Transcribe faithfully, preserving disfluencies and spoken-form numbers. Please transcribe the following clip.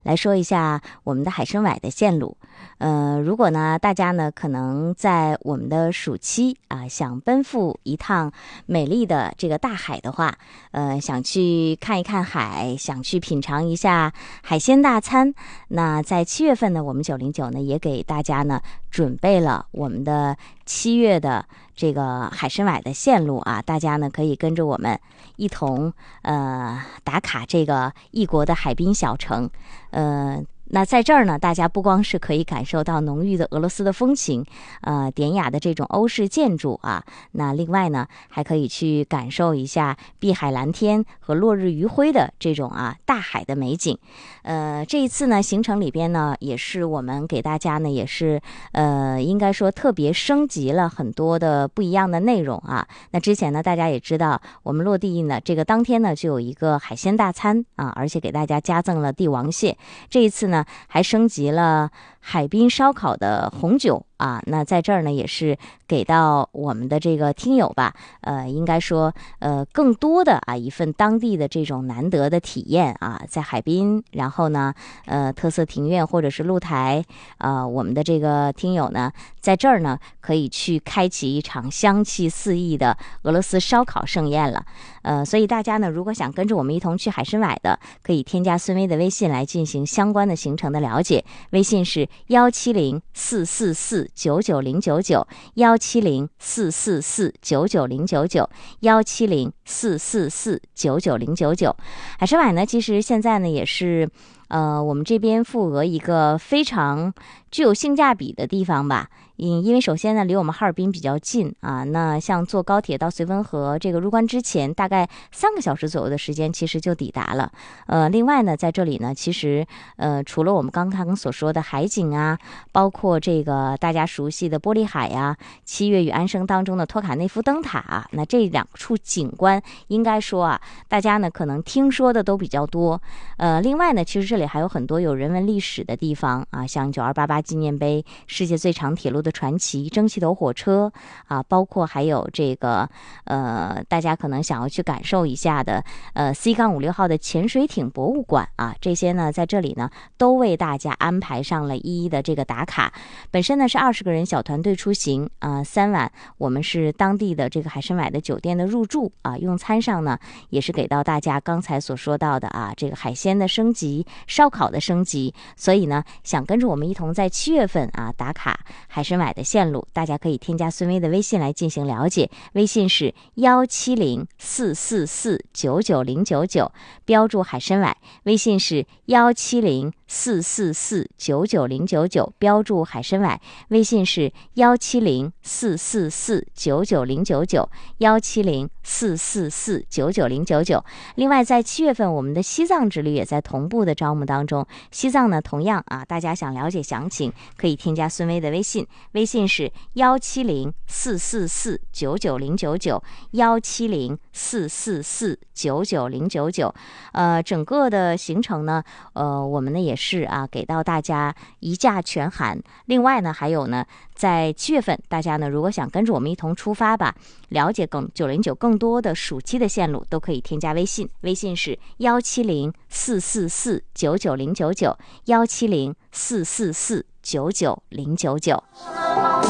来说一下我们的海参崴的线路。呃，如果呢大家呢可能在我们的暑期啊想奔赴一趟美丽的这个大海的话，呃，想去看一看海，想去品尝一下海鲜大餐，那在七月份呢，我们九零九呢也给大家呢准备了我们的七月的这个海参崴的线路啊，大家呢可以跟着我们一同呃打卡这个异国的海滨小城。呃，那在这儿呢，大家不光是可以感受到浓郁的俄罗斯的风情，呃，典雅的这种欧式建筑啊，那另外呢，还可以去感受一下碧海蓝天和落日余晖的这种啊大海的美景。呃，这一次呢，行程里边呢，也是我们给大家呢，也是呃，应该说特别升级了很多的不一样的内容啊。那之前呢，大家也知道，我们落地呢，这个当天呢，就有一个海鲜大餐啊，而且给大家加赠了帝王蟹。这一次呢，还升级了海滨烧烤的红酒啊，那在这儿呢也是给到我们的这个听友吧，呃，应该说呃更多的啊一份当地的这种难得的体验啊，在海滨，然后呢呃特色庭院或者是露台，呃我们的这个听友呢在这儿呢可以去开启一场香气四溢的俄罗斯烧烤盛宴了。呃，所以大家呢如果想跟着我们一同去海参崴的，可以添加孙薇的微信来进行相关的行程的了解，微信是幺七零四四四九九零九九，幺七零四四四九九零九九，幺七零四四四九九零九九。海参崴呢，其实现在呢也是呃我们这边赴俄一个非常具有性价比的地方吧。因因为首先呢，离我们哈尔滨比较近啊，那像坐高铁到绥芬河这个入关之前，大概三个小时左右的时间，其实就抵达了。呃，另外呢，在这里呢，其实呃，除了我们刚刚所说的海景啊，包括这个大家熟悉的玻璃海呀、啊，七月与安生当中的托卡内夫灯塔啊，那这两处景观，应该说啊，大家呢可能听说的都比较多。呃，另外呢，其实这里还有很多有人文历史的地方啊，像九二八八纪念碑、世界最长铁路的传奇、蒸汽头火车啊，包括还有这个呃，大家可能想要去感受一下的呃 C 杠五六号的潜水艇博物馆啊，这些呢在这里呢都为大家安排上了一一的这个打卡。本身呢是二十个人小团队出行啊，三晚我们是当地的这个海参崴的酒店的入住啊，用餐上呢也是给到大家刚才所说到的啊，这个海鲜的升级、烧烤的升级。所以呢，想跟着我们一同在七月份啊打卡海参崴的线路，大家可以添加孙薇的微信来进行了解，微信是幺七零四四四九九零九九，标注海参崴，微信是幺七零四四四九九零九九，标注海参崴，微信是幺七零四四四九九零九九，幺七零四四四九九零九九。另外，在七月份，我们的西藏之旅也在同步的招募当中。西藏呢，同样啊，大家想了解详情，可以添加孙薇的微信，微信是幺七零四四四九九零九九，幺七零四四四九九零九九。呃，整个的行程呢，呃，我们呢也是啊，给到大家一价全含。另外呢，还有呢，在七月份，大家呢如果想跟着我们一同出发吧，了解更九零九更多的暑期的线路，都可以添加微信，微信是幺七零四四四九九零九九，幺七零四四四九九零九九。